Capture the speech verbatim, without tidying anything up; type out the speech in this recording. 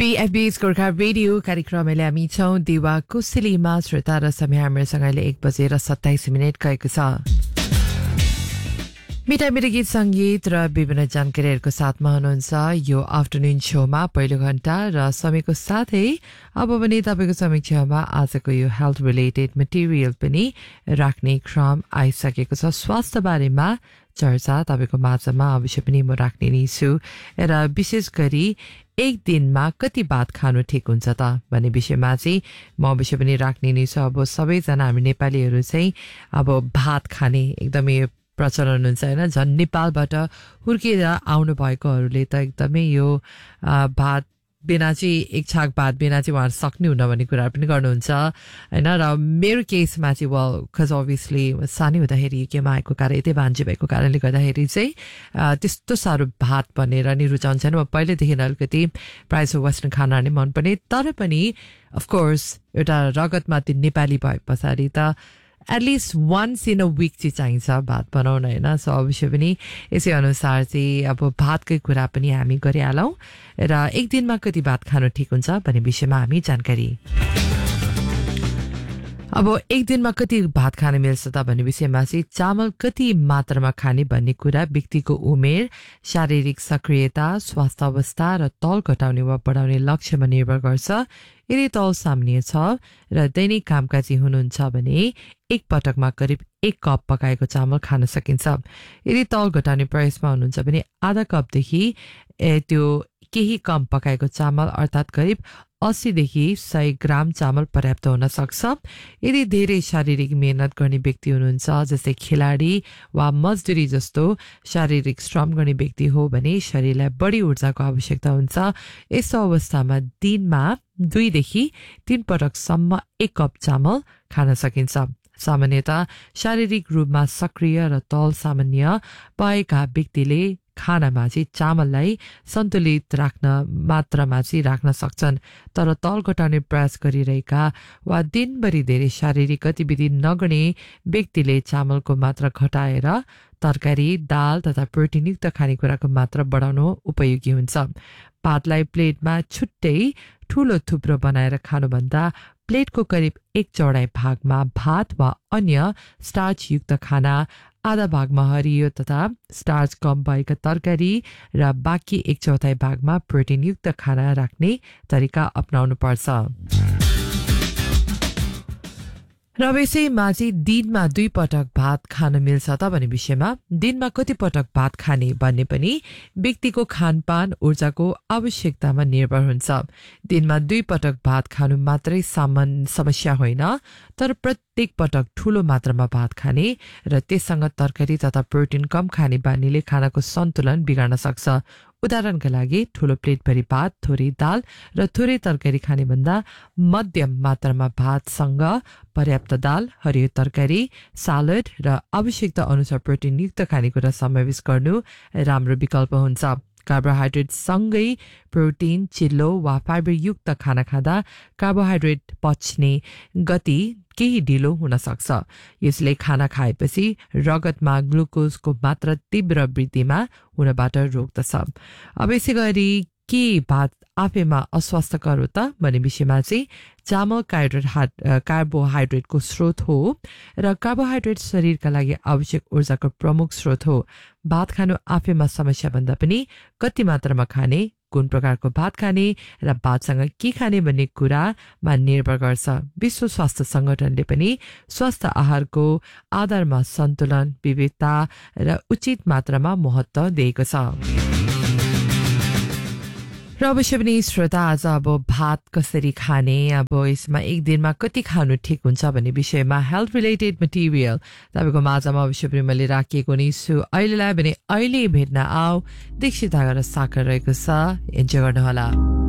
बीएफबी's Gorkha radio कार्यक्रमले हामी छौं दिवा कुशलीमा श्रोता र समय हामीसँग अहिले एक बजेर सत्ताइस मिनट गएको छ। मिठा मिठा गीत संगीत र विभिन्न जानकारीहरूको साथमा हुनुहुन्छ यो आफ्टरनुन शोमा पहिलो घण्टा र समयको साथै अब पनि तपाईको समीक्षामा आजको यो हेल्थ रिलेटेड मटेरियल पनि राख्ने क्रम आइसकेको छ। स्वास्थ्य बारेमा चर्चा तपाईको माझमा अवश्य पनि म राख्ने नै छु र विशेष गरी एक दिनमा कति भात खानु ठिक हुन्छ त भन्ने विषयमा चाहिँ म अवश्य पनि राख्ने नै छु। अब सबैजना हामी नेपालीहरू चाहिँ अब भात खाने एकदमै प्रचलन हुन्छ हैन। झन् नेपालबाट हुर्किएर आउनु भएकोहरूले त एकदमै यो भात बिना चाहिँ एक छाक भात बिना चाहिँ उहाँहरू सक्ने हुन भन्ने कुराहरू पनि गर्नुहुन्छ हैन। र मेरो केसमा चाहिँ वेल कज अभियसली सानै हुँदाखेरि केमा आएको कारण यतै भान्जी भएको कारणले गर्दाखेरि चाहिँ त्यस्तो साह्रो भात बनेर नि रुचाउँछ नि। म पहिल्यैदेखि अलिकति प्रायः जसो वेस्टर्न खानाहरू नै मनपर्ने, तर पनि अफकोर्स एउटा रगतमा त्यो नेपाली भए पछाडि त at least once in a week चाहिँ चाहिन्छ भात बनाउन हैन। सो अवश्य पनि यसै अनुसार चाहिँ अब भातकै कुरा पनि हामी गरिहालौं र एक दिनमा कति भात खानु ठिक हुन्छ भन्ने विषयमा हामी जानकारी। अब एक दिनमा कति भात खान मिल्छ त भन्ने विषयमा चाहिँ चामल कति मात्रामा खाने भन्ने कुरा व्यक्तिको उमेर, शारीरिक सक्रियता, स्वास्थ्य अवस्था र तौल घटाउने वा बढाउने लक्ष्यमा निर्भर गर्छ। यदि तौल सामान्य छ र दैनिक कामकाजी हुनुहुन्छ भने एक पटकमा करिब एक कप पकाएको चामल खान सकिन्छ। यदि तौल घटाउने प्रयासमा हुनुहुन्छ भने आधा कपदेखि त्यो केही कम पकाएको चामल अर्थात् करिब अस्सी देखि सय ग्राम चामल पर्याप्त हुन सक्छ। यदि धेरै शारीरिक मेहनत गर्ने व्यक्ति हुनुहुन्छ जस्तै खेलाडी वा मजदुरी जस्तो शारीरिक श्रम गर्ने व्यक्ति हो भने शरीरलाई बढी ऊर्जाको आवश्यकता हुन्छ। यस्तो अवस्थामा दिनमा दुईदेखि तीन पटकसम्म एक कप चामल खान सकिन्छ। सामान्यतः शारीरिक रूपमा सक्रिय र तौल सामान्य भएका व्यक्तिले खानामा चाहिँ चामललाई सन्तुलित राख्न मात्रामा चाहिँ राख्न सक्छन्, तर तौल घटाउने प्रयास गरिरहेका वा दिनभरि धेरै शारीरिक गतिविधि नगर्ने व्यक्तिले चामलको मात्रा घटाएर तरकारी, दाल तथा प्रोटिनयुक्त खानेकुराको मात्रा बढाउनु उपयोगी हुन्छ। भातलाई प्लेटमा छुट्टै ठूलो थुप्रो बनाएर खानुभन्दा प्लेटको करिब एक चौडाइ भागमा भात वा अन्य स्टार्चयुक्त खाना, आधा भागमा हरियो तथा स्टार्च कम भएका तरकारी र बाँकी एक चौथाइ भागमा प्रोटिनयुक्त खाना राख्ने तरिका अपनाउनु पर्छ। र यसैमा चाहिँ दिनमा दुई पटक भात खान मिल्छ त भन्ने विषयमा दिनमा कति पटक भात खाने भन्ने पनि व्यक्तिको खानपान ऊर्जाको आवश्यकतामा निर्भर हुन्छ। दिनमा दुई पटक भात खानु मात्रै सामान्य समस्या होइन, तर प्रत्येक पटक ठूलो मात्रामा भात खाने र त्यससँग तरकारी तथा प्रोटिन कम खाने बानीले खानाको सन्तुलन बिगार्न सक्छ। उदाहरणका लागि ठूलो प्लेटभरि भात, थोरै दाल र थोरै तरकारी खाने भन्दा मध्यम मात्रामा भातसँग पर्याप्त दाल, हरियो तरकारी, सालड र आवश्यकता अनुसार प्रोटिनयुक्त खानेकुरा समावेश गर्नु राम्रो विकल्प हुन्छ। कार्बोहाइड्रेट सँगै प्रोटिन, चिल्लो वा फाइबरयुक्त खाना खाँदा कार्बोहाइड्रेट पच्ने गति केही ढिलो हुन सक्छ। यसले खाना खाएपछि रगतमा ग्लुकोजको मात्रा तीव्र वृद्धिमा हुनबाट रोक्दछ। अब यसै गरी के भात आफैमा अस्वास्थ्यकर हो त भन्ने विषयमा चाहिँ चामल कार्बोहाइड्रेट कार्बोहाइड्रेटको स्रोत हो र कार्बोहाइड्रेट शरीरका लागि आवश्यक ऊर्जाको प्रमुख स्रोत हो। भात खानु आफैमा समस्या भन्दा पनि कति मात्रामा खाने, कुन प्रकारको भात खाने र भातसँग के खाने भन्ने कुरामा निर्भर गर्छ। विश्व स्वास्थ्य संगठनले पनि स्वस्थ आहारको आधारमा सन्तुलन, विविधता र उचित मात्रामा महत्त्व दिएको छ। र अवश्य पनि श्रोता आज अब भात कसरी खाने, अब यसमा एक दिनमा कति खानु ठिक हुन्छ भन्ने विषयमा हेल्थ रिलेटेड मटेरियल तपाईँको माझमा अवश्य पनि मैले राखिएको नै छु। अहिलेलाई भने अहिले भेट्न आऊ दीक्षित सागर रहेको छ, इन्जोय गर्नुहोला।